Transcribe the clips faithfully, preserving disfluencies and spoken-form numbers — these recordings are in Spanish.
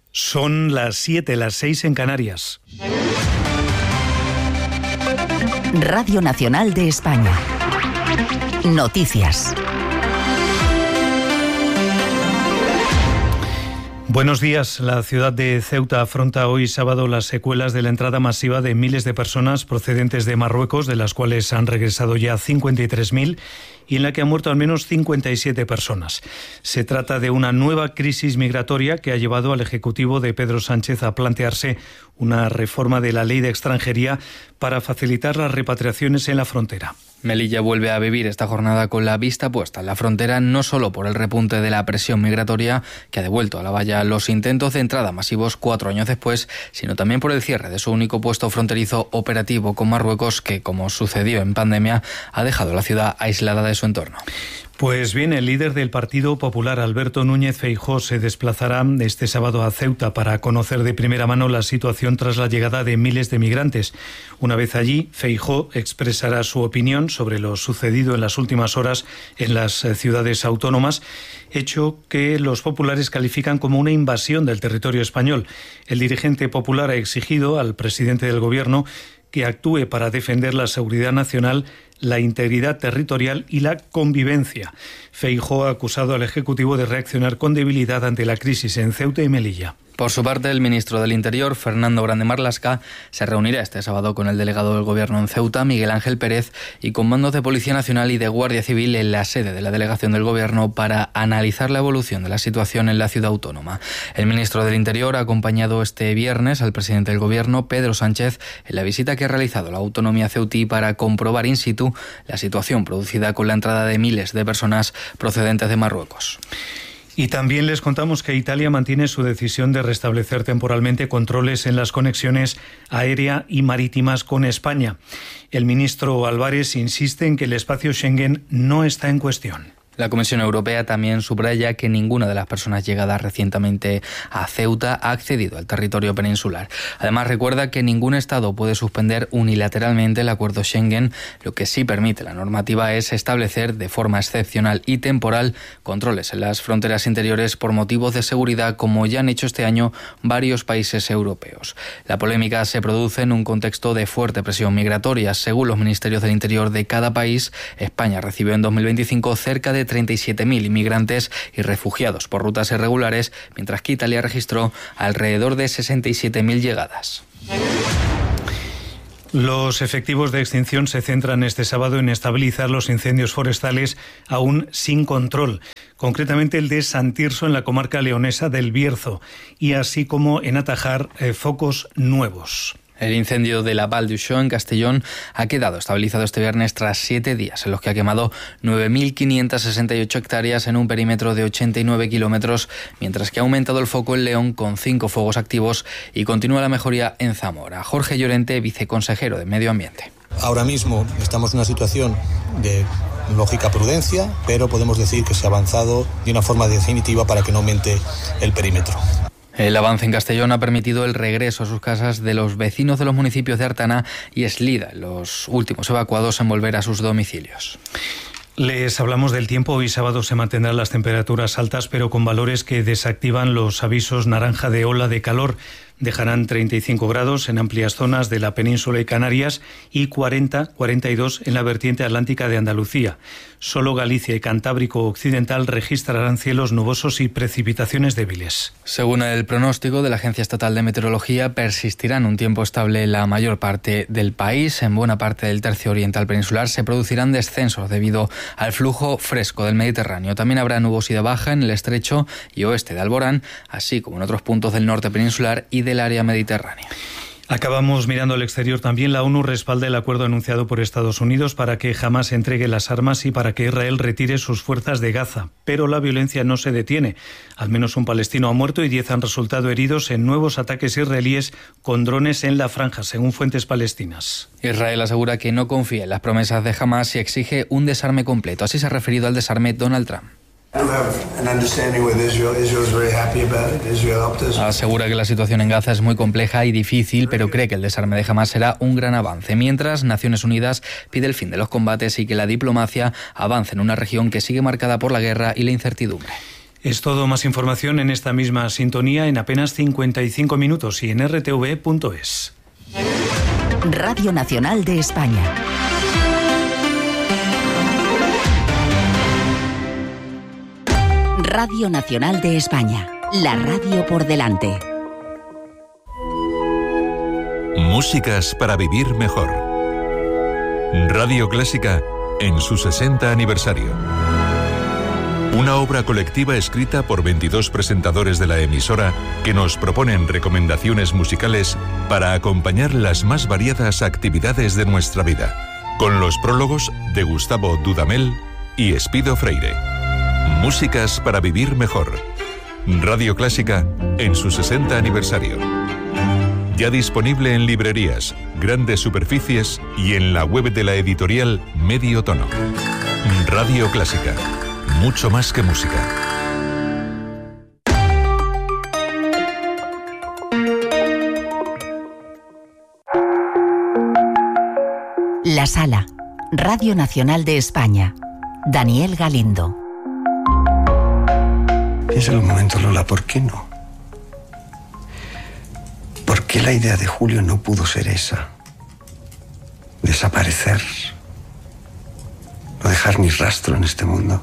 Son las siete, las seis en Canarias. Radio Nacional de España. Noticias. Buenos días. La ciudad de Ceuta afronta hoy sábado las secuelas de la entrada masiva de miles de personas procedentes de Marruecos, de las cuales han regresado ya cincuenta y tres mil y en la que han muerto al menos cincuenta y siete personas. Se trata de una nueva crisis migratoria que ha llevado al Ejecutivo de Pedro Sánchez a plantearse una reforma de la ley de extranjería para facilitar las repatriaciones en la frontera. Melilla vuelve a vivir esta jornada con la vista puesta en la frontera, no solo por el repunte de la presión migratoria que ha devuelto a la valla los intentos de entrada masivos cuatro años después, sino también por el cierre de su único puesto fronterizo operativo con Marruecos que, como sucedió en pandemia, ha dejado a la ciudad aislada de su entorno. Pues bien, el líder del Partido Popular, Alberto Núñez Feijóo, se desplazará este sábado a Ceuta para conocer de primera mano la situación tras la llegada de miles de migrantes. Una vez allí, Feijóo expresará su opinión sobre lo sucedido en las últimas horas en las ciudades autónomas, hecho que los populares califican como una invasión del territorio español. El dirigente popular ha exigido al presidente del Gobierno que actúe para defender la seguridad nacional, la integridad territorial y la convivencia. Feijóo ha acusado al Ejecutivo de reaccionar con debilidad ante la crisis en Ceuta y Melilla. Por su parte, el ministro del Interior, Fernando Grande Marlaska, se reunirá este sábado con el delegado del Gobierno en Ceuta, Miguel Ángel Pérez, y con mandos de Policía Nacional y de Guardia Civil en la sede de la delegación del Gobierno para analizar la evolución de la situación en la ciudad autónoma. El ministro del Interior ha acompañado este viernes al presidente del Gobierno, Pedro Sánchez, en la visita que ha realizado la autonomía ceutí para comprobar in situ la situación producida con la entrada de miles de personas procedentes de Marruecos. Y también les contamos que Italia mantiene su decisión de restablecer temporalmente controles en las conexiones aérea y marítimas con España. El ministro Álvarez insiste en que el espacio Schengen no está en cuestión. La Comisión Europea también subraya que ninguna de las personas llegadas recientemente a Ceuta ha accedido al territorio peninsular. Además, recuerda que ningún Estado puede suspender unilateralmente el acuerdo Schengen. Lo que sí permite la normativa es establecer de forma excepcional y temporal controles en las fronteras interiores por motivos de seguridad, como ya han hecho este año varios países europeos. La polémica se produce en un contexto de fuerte presión migratoria. Según los ministerios del Interior de cada país, España recibió en dos mil veinticinco cerca de treinta y siete mil inmigrantes y refugiados por rutas irregulares, mientras que Italia registró alrededor de sesenta y siete mil llegadas. Los efectivos de extinción se centran este sábado en estabilizar los incendios forestales aún sin control, concretamente el de San Tirso en la comarca leonesa del Bierzo, y así como en atajar eh, focos nuevos. El incendio de la Val d'Uixó en Castellón ha quedado estabilizado este viernes tras siete días en los que ha quemado nueve mil quinientas sesenta y ocho hectáreas en un perímetro de ochenta y nueve kilómetros, mientras que ha aumentado el foco en León con cinco fuegos activos y continúa la mejoría en Zamora. Jorge Llorente, viceconsejero de Medio Ambiente. Ahora mismo estamos en una situación de lógica prudencia, pero podemos decir que se ha avanzado de una forma definitiva para que no aumente el perímetro. El avance en Castellón ha permitido el regreso a sus casas de los vecinos de los municipios de Artana y Eslida, los últimos evacuados en volver a sus domicilios. Les hablamos del tiempo. Hoy sábado se mantendrán las temperaturas altas, pero con valores que desactivan los avisos naranja de ola de calor. Dejarán treinta y cinco grados en amplias zonas de la península y Canarias y cuarenta, cuarenta y dos en la vertiente atlántica de Andalucía. Solo Galicia y Cantábrico Occidental registrarán cielos nubosos y precipitaciones débiles. Según el pronóstico de la Agencia Estatal de Meteorología, persistirán un tiempo estable en la mayor parte del país. En buena parte del tercio oriental peninsular se producirán descensos debido al flujo fresco del Mediterráneo. También habrá nubosidad baja en el estrecho y oeste de Alborán, así como en otros puntos del norte peninsular y del área mediterránea. Acabamos mirando al exterior también. La ONU respalda el acuerdo anunciado por Estados Unidos para que Hamás entregue las armas y para que Israel retire sus fuerzas de Gaza. Pero la violencia no se detiene. Al menos un palestino ha muerto y diez han resultado heridos en nuevos ataques israelíes con drones en la franja, según fuentes palestinas. Israel asegura que no confía en las promesas de Hamás y exige un desarme completo. Así se ha referido al desarme Donald Trump. Asegura que la situación en Gaza es muy compleja y difícil, pero cree que el desarme de Hamás será un gran avance. Mientras, Naciones Unidas pide el fin de los combates y que la diplomacia avance en una región que sigue marcada por la guerra y la incertidumbre. Es todo, más información en esta misma sintonía en apenas cincuenta y cinco minutos y en r t v punto es. Radio Nacional de España. Radio Nacional de España. La radio por delante. Músicas para vivir mejor. Radio Clásica en su sesenta aniversario. Una obra colectiva escrita por veintidós presentadores de la emisora que nos proponen recomendaciones musicales para acompañar las más variadas actividades de nuestra vida, con los prólogos de Gustavo Dudamel y Espido Freire. Músicas para vivir mejor. Radio Clásica en su sesenta aniversario. Ya disponible en librerías, grandes superficies y en la web de la editorial Medio Tono. Radio Clásica. Mucho más que música. La Sala. Radio Nacional de España. Daniel Galindo. Piensa un momento, Lola, ¿por qué no? ¿Por qué la idea de Julio no pudo ser esa? Desaparecer. No dejar ni rastro en este mundo.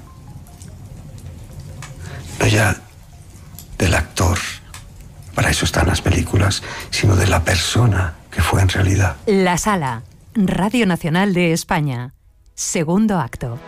No ya del actor, para eso están las películas, sino de la persona que fue en realidad. La Sala. Radio Nacional de España. Segundo acto.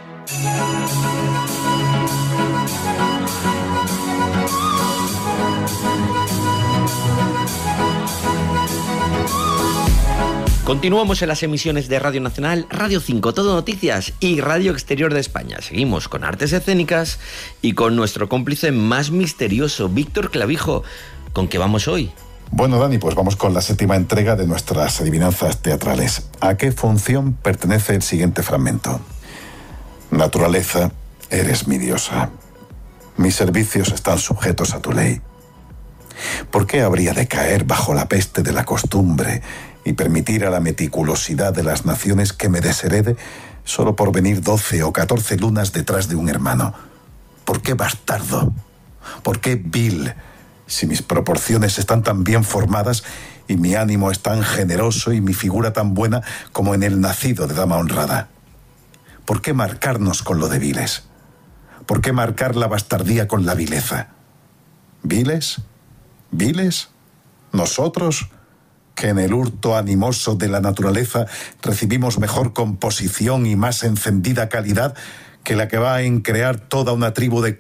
Continuamos en las emisiones de Radio Nacional, Radio cinco, Todo Noticias y Radio Exterior de España. Seguimos con artes escénicas y con nuestro cómplice más misterioso, Víctor Clavijo. ¿Con qué vamos hoy? Bueno, Dani, pues vamos con la séptima entrega de nuestras adivinanzas teatrales. ¿A qué función pertenece el siguiente fragmento? Naturaleza, eres mi diosa. Mis servicios están sujetos a tu ley. ¿Por qué habría de caer bajo la peste de la costumbre y permitir a la meticulosidad de las naciones que me desherede solo por venir doce o catorce lunas detrás de un hermano? ¿Por qué bastardo? ¿Por qué vil? Si mis proporciones están tan bien formadas y mi ánimo es tan generoso y mi figura tan buena como en el nacido de dama honrada. ¿Por qué marcarnos con lo de viles? ¿Por qué marcar la bastardía con la vileza? ¿Viles? ¿Viles? ¿Nosotros? Que en el hurto animoso de la naturaleza recibimos mejor composición y más encendida calidad que la que va en crear toda una tribu de